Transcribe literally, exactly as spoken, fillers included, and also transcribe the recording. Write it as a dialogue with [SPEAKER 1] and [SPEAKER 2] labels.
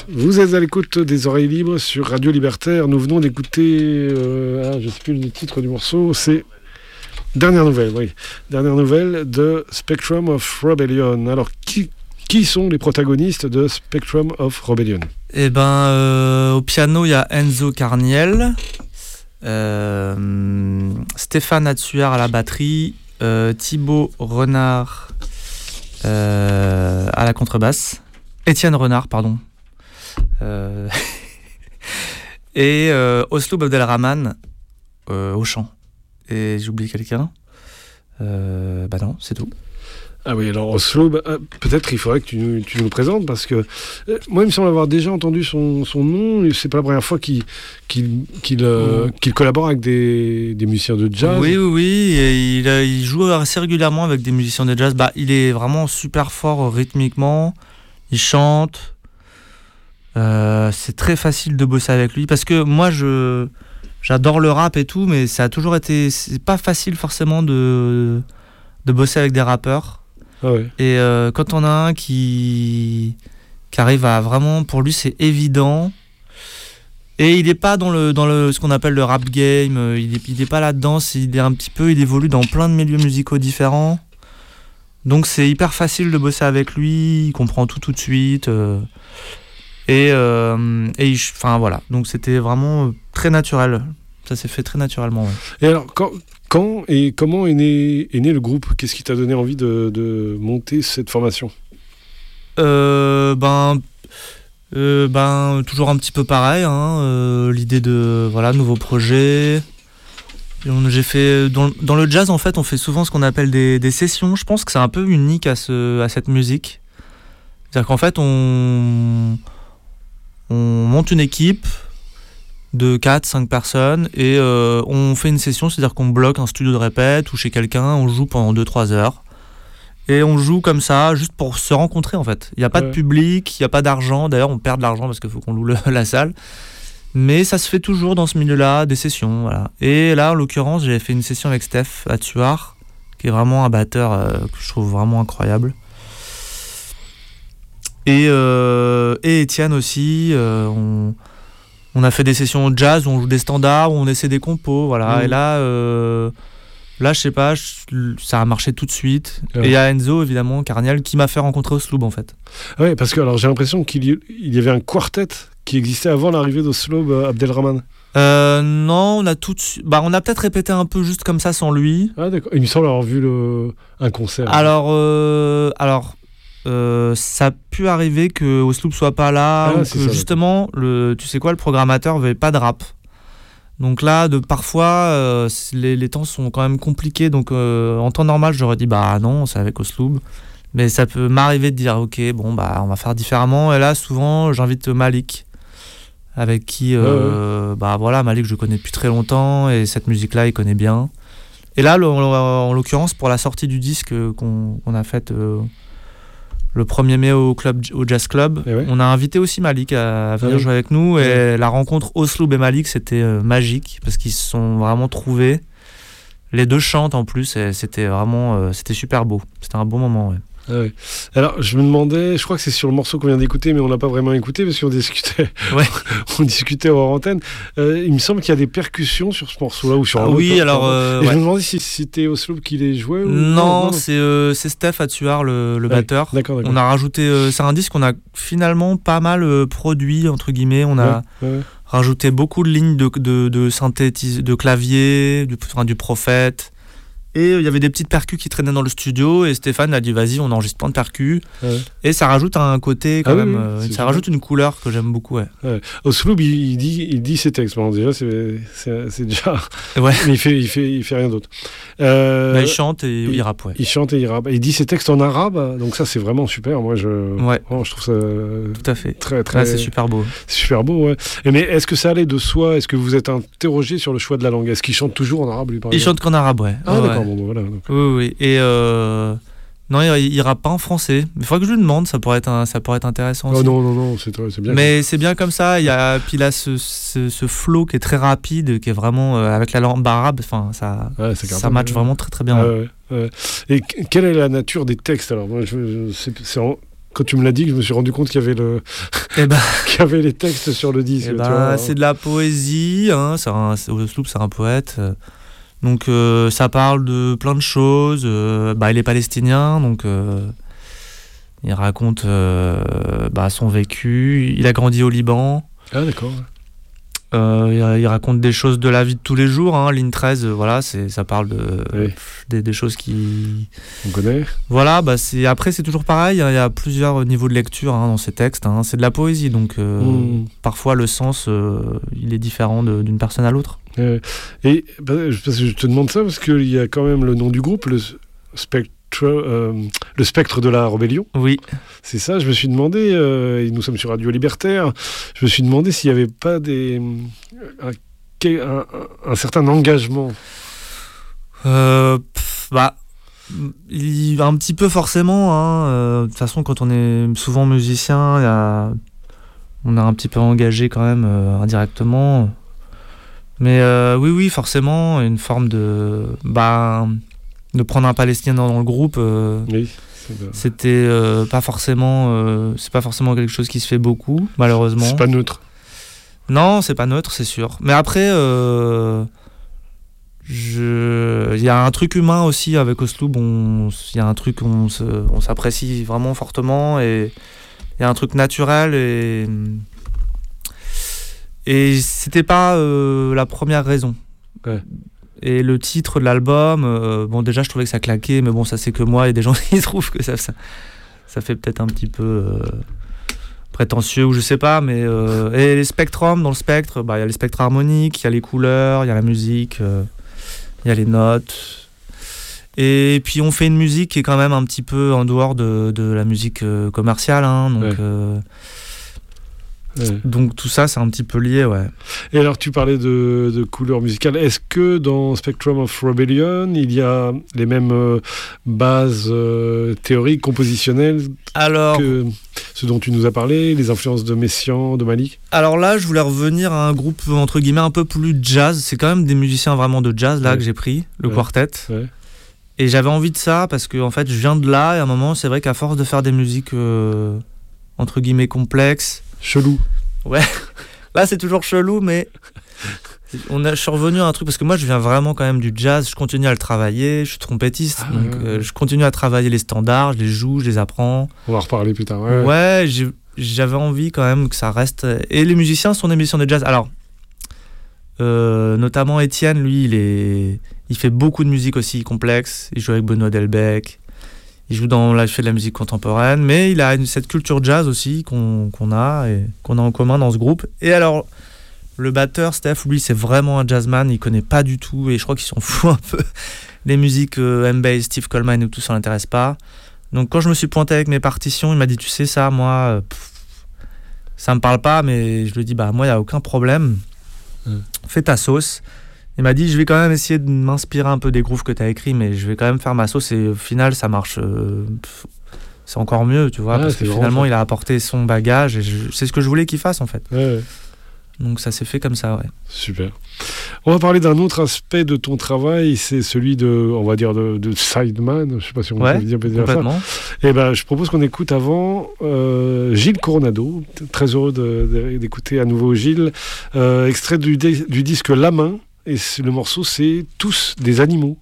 [SPEAKER 1] Vous êtes à l'écoute des Oreilles Libres sur Radio Libertaire. Nous venons d'écouter, euh, ah, je ne sais plus le titre du morceau, c'est Dernière Nouvelle, oui. Dernière Nouvelle de Spectrum of Rebellion. Alors, qui, qui sont les protagonistes de Spectrum of Rebellion ?
[SPEAKER 2] Eh ben, euh, au piano, il y a Enzo Carniel, euh, Stéphane Atsuar à la batterie, euh, Thibaut Renard euh, à la contrebasse, Étienne Renard, pardon. Euh et euh, Osloub Abdelrahman euh, au chant. Et j'oublie quelqu'un. Euh, bah non, c'est tout.
[SPEAKER 1] Ah oui, alors Osloub, euh, peut-être il faudrait que tu, tu nous le présentes, parce que euh, moi il me semble avoir déjà entendu son, son nom, et c'est pas la première fois qu'il, qu'il, qu'il, euh, mmh. qu'il collabore avec des, des musiciens de jazz.
[SPEAKER 2] Oui, oui, oui, et il, il joue assez régulièrement avec des musiciens de jazz. Bah, il est vraiment super fort rythmiquement, il chante. Euh, c'est très facile de bosser avec lui parce que moi je j'adore le rap et tout, mais ça a toujours été, c'est pas facile forcément de de bosser avec des rappeurs.
[SPEAKER 1] Ah ouais.
[SPEAKER 2] Et euh, quand on a un qui qui arrive à vraiment, pour lui c'est évident, et il est pas dans le dans le ce qu'on appelle le rap game, il est il est pas là-dedans, il est un petit peu, il évolue dans plein de milieux musicaux différents, donc c'est hyper facile de bosser avec lui, il comprend tout tout de suite. Euh, Et, euh, et enfin voilà, donc c'était vraiment très naturel. Ça s'est fait très naturellement. Ouais.
[SPEAKER 1] Et alors, quand, quand et comment est né, est né le groupe ? Qu'est-ce qui t'a donné envie de, de monter cette formation ?
[SPEAKER 2] euh, ben, euh, ben, toujours un petit peu pareil. Hein, euh, l'idée de voilà, nouveau projet. J'ai fait dans, dans le jazz en fait, on fait souvent ce qu'on appelle des, des sessions. Je pense que c'est un peu unique à ce à cette musique. C'est-à-dire qu'en fait, on On monte une équipe de quatre cinq personnes et euh, on fait une session, c'est-à-dire qu'on bloque un studio de répète ou chez quelqu'un, on joue pendant deux trois heures. Et on joue comme ça, juste pour se rencontrer en fait. Il n'y a pas ouais. de public, il n'y a pas d'argent. D'ailleurs, on perd de l'argent parce qu'il faut qu'on loue le, la salle. Mais ça se fait toujours dans ce milieu-là, des sessions. Voilà. Et là, en l'occurrence, j'avais fait une session avec Steph Atsuar, qui est vraiment un batteur euh, que je trouve vraiment incroyable. Et, euh, et Étienne aussi, euh, on, on a fait des sessions jazz où on joue des standards, où on essaie des compos, voilà. Mmh. Et là, euh, là, je sais pas, je, ça a marché tout de suite. Ouais. Et il y a Enzo, évidemment, Carniel, qui m'a fait rencontrer Osloub, en fait.
[SPEAKER 1] Oui, parce que alors, j'ai l'impression qu'il y, il y avait un quartet qui existait avant l'arrivée d'Osloub Abdelrahman.
[SPEAKER 2] Euh, non, on a tout de suite... Bah, on a peut-être répété un peu juste comme ça, sans lui.
[SPEAKER 1] Ah, d'accord. Il me semble avoir vu le... un concert.
[SPEAKER 2] Alors, euh, alors... Euh, ça a pu arriver que Osloub soit pas là, ah, ou que ça, justement le, tu sais quoi, le programmateur avait pas de rap. Donc là, de parfois euh, les, les temps sont quand même compliqués, donc euh, en temps normal j'aurais dit bah non, c'est avec Osloub, mais ça peut m'arriver de dire ok, bon bah on va faire différemment. Et là souvent j'invite Malik, avec qui euh, ouais, ouais. bah voilà, Malik je connais depuis très longtemps et cette musique là il connaît bien. Et là en l'occurrence pour la sortie du disque qu'on, qu'on a faite euh, le premier mai au, club, au Jazz Club, ouais. on a invité aussi Malik à, à venir ouais. jouer avec nous. Et ouais. la rencontre Osloub et Malik, c'était euh, magique parce qu'ils se sont vraiment trouvés. Les deux chantent en plus et c'était vraiment euh, c'était super beau. C'était un bon moment. Ouais.
[SPEAKER 1] Ah ouais. Alors je me demandais, je crois que c'est sur le morceau qu'on vient d'écouter, mais on l'a pas vraiment écouté parce qu'on discutait, ouais. on discutait hors antenne. Euh, il me semble qu'il y a des percussions sur ce morceau-là ou sur un
[SPEAKER 2] ah,
[SPEAKER 1] autre.
[SPEAKER 2] Oui, alors. Euh,
[SPEAKER 1] et
[SPEAKER 2] ouais.
[SPEAKER 1] je me demandais si c'était Osloub qui les jouait ou
[SPEAKER 2] non, non, non. C'est, euh, c'est Steph Atsuar le, le ouais. batteur.
[SPEAKER 1] D'accord, d'accord.
[SPEAKER 2] On a rajouté. Euh, c'est un disque qu'on a finalement pas mal euh, produit entre guillemets. On a ouais, ouais. rajouté beaucoup de lignes de de, de synthétis, de clavier, du, enfin, du Prophète. Et il euh, y avait des petites percus qui traînaient dans le studio et Stéphane a dit vas-y on enregistre plein de percus ouais. et ça rajoute un côté quand ah même oui, euh, ça super. Rajoute une couleur que j'aime beaucoup ouais.
[SPEAKER 1] ouais. Osloub il, il dit il dit ses textes bon, déjà c'est, c'est, c'est déjà
[SPEAKER 2] ouais.
[SPEAKER 1] mais il fait il fait il fait rien d'autre euh,
[SPEAKER 2] bah, il chante et il, il rappe ouais.
[SPEAKER 1] il chante et il rappe il dit ses textes en arabe donc ça c'est vraiment super moi je
[SPEAKER 2] ouais.
[SPEAKER 1] oh, je trouve ça
[SPEAKER 2] tout à fait
[SPEAKER 1] très très
[SPEAKER 2] ouais, c'est super beau
[SPEAKER 1] c'est super beau ouais. Et mais est-ce que ça allait de soi, est-ce que vous êtes interrogé sur le choix de la langue, est-ce qu'il chante toujours en arabe lui par
[SPEAKER 2] exemple? Il chante qu'en arabe ouais
[SPEAKER 1] ah
[SPEAKER 2] ouais,
[SPEAKER 1] d'accord
[SPEAKER 2] ouais.
[SPEAKER 1] Bon, bon voilà donc.
[SPEAKER 2] Oui, oui. Et euh... non, il, il rappe pas en français. Il faudrait que je lui demande, ça pourrait être, un, ça pourrait être intéressant.
[SPEAKER 1] Oh
[SPEAKER 2] aussi.
[SPEAKER 1] non, non, non, c'est, c'est bien.
[SPEAKER 2] Mais comme... c'est bien comme ça. Il y a, puis là, ce, ce, ce flow qui est très rapide, qui est vraiment euh, avec la langue arabe. Enfin, ça, ouais, ça match ouais. vraiment très très bien.
[SPEAKER 1] Ah, ouais, ouais. Et quelle est la nature des textes alors moi, je, je, c'est, c'est en... quand tu me l'as dit, que je me suis rendu compte qu'il y avait, le...
[SPEAKER 2] eh ben...
[SPEAKER 1] qu'il y avait les textes sur le disque.
[SPEAKER 2] Eh ben, tu vois, c'est de la poésie, hein, c'est un, c'est, Osloop, c'est un poète. Donc euh, ça parle de plein de choses. Euh, bah, il est palestinien, donc euh, il raconte euh, bah, son vécu. Il a grandi au Liban.
[SPEAKER 1] Ah d'accord.
[SPEAKER 2] Euh, il, il raconte des choses de la vie de tous les jours, hein. Ligne treize, euh, voilà, c'est, ça parle de,
[SPEAKER 1] oui.
[SPEAKER 2] des, des choses qui...
[SPEAKER 1] On connaît.
[SPEAKER 2] Voilà, bah c'est, après c'est toujours pareil, hein, il y a plusieurs niveaux de lecture, hein, dans ces textes, hein. C'est de la poésie, donc euh, mmh. parfois le sens, euh, il est différent de, d'une personne à l'autre.
[SPEAKER 1] Euh, et bah, je, je te demande ça parce qu'il y a quand même le nom du groupe, le Spectre. Euh, le spectre de la rébellion.
[SPEAKER 2] Oui.
[SPEAKER 1] C'est ça, je me suis demandé, euh, et nous sommes sur Radio Libertaire, je me suis demandé s'il n'y avait pas des, un, un, un certain engagement.
[SPEAKER 2] Euh, pff, bah, il, un petit peu forcément. Hein, euh, de toute façon, quand on est souvent musicien, y a, on est un petit peu engagé quand même euh, indirectement. Mais euh, oui, oui, forcément, une forme de... Bah, de prendre un Palestinien dans le groupe, euh,
[SPEAKER 1] oui,
[SPEAKER 2] c'était euh, pas forcément, euh, c'est pas forcément quelque chose qui se fait beaucoup, malheureusement.
[SPEAKER 1] C'est pas neutre.
[SPEAKER 2] Non, c'est pas neutre, c'est sûr. Mais après, euh, je, il y a un truc humain aussi avec Osloop. Il y a un truc, on, se, on s'apprécie vraiment fortement et il y a un truc naturel et et c'était pas euh, la première raison.
[SPEAKER 1] Ouais.
[SPEAKER 2] Et le titre de l'album, euh, bon déjà je trouvais que ça claquait, mais bon ça c'est que moi et des gens qui trouvent que ça, ça, ça fait peut-être un petit peu euh, prétentieux ou je sais pas, mais euh, et les spectrums, dans le spectre, bah il y a les spectres harmoniques, il y a les couleurs, il y a la musique, il euh, y a les notes. Et puis on fait une musique qui est quand même un petit peu en dehors de, de la musique euh, commerciale, hein, donc... Ouais. Euh,
[SPEAKER 1] Ouais.
[SPEAKER 2] Donc tout ça, c'est un petit peu lié, ouais.
[SPEAKER 1] Et alors, tu parlais de, de couleurs musicales. Est-ce que dans Spectrum of Rebellion, il y a les mêmes euh, bases euh, théoriques, compositionnelles
[SPEAKER 2] alors,
[SPEAKER 1] que ce dont tu nous as parlé, les influences de Messiaen, de Malik?
[SPEAKER 2] Alors là, je voulais revenir à un groupe, entre guillemets, un peu plus jazz. C'est quand même des musiciens vraiment de jazz, là, ouais. que j'ai pris, le ouais. quartet.
[SPEAKER 1] Ouais.
[SPEAKER 2] Et j'avais envie de ça, parce que, en fait, je viens de là, et à un moment, c'est vrai qu'à force de faire des musiques, euh, entre guillemets, complexes,
[SPEAKER 1] chelou.
[SPEAKER 2] Ouais, là c'est toujours chelou, mais on a, je suis revenu à un truc, parce que moi je viens vraiment quand même du jazz, je continue à le travailler, je suis trompettiste, ah, donc ouais. euh, je continue à travailler les standards, je les joue, je les apprends.
[SPEAKER 1] On va en reparler plus tard. Ouais,
[SPEAKER 2] ouais j'ai, j'avais envie quand même que ça reste... Et les musiciens sont des musiciens de jazz. Alors, euh, notamment Étienne, lui, il, est... il fait beaucoup de musique aussi complexe, il joue avec Benoît Delbecq. Il joue dans, là, il fait de la musique contemporaine, mais il a une, cette culture jazz aussi qu'on, qu'on a et qu'on a en commun dans ce groupe. Et alors, le batteur, Steph, lui, c'est vraiment un jazzman, il connaît pas du tout, et je crois qu'il s'en fout un peu. Les musiques euh, M-Bass, Steve Coleman et tout, ça l'intéresse pas. Donc quand je me suis pointé avec mes partitions, il m'a dit, tu sais ça, moi, pff, ça me parle pas, mais je lui ai dit, bah moi, il n'y a aucun problème, mmh. fais ta sauce. Il m'a dit, je vais quand même essayer de m'inspirer un peu des grooves que tu as écrits, mais je vais quand même faire ma sauce et au final, ça marche. Euh, c'est encore mieux, tu vois, ah, parce que finalement, il a apporté son bagage et je, c'est ce que je voulais qu'il fasse, en fait.
[SPEAKER 1] Ouais, ouais.
[SPEAKER 2] Donc ça s'est fait comme ça, ouais.
[SPEAKER 1] Super. On va parler d'un autre aspect de ton travail, c'est celui de, on va dire, de, de sideman, je sais pas si on
[SPEAKER 2] ouais,
[SPEAKER 1] peut dire, peut dire
[SPEAKER 2] complètement.
[SPEAKER 1] ça. Et ben, je propose qu'on écoute avant euh, Gilles Coronado, très heureux de, de, d'écouter à nouveau Gilles, euh, extrait du, du disque La Main. Et le morceau, c'est Tous des animaux.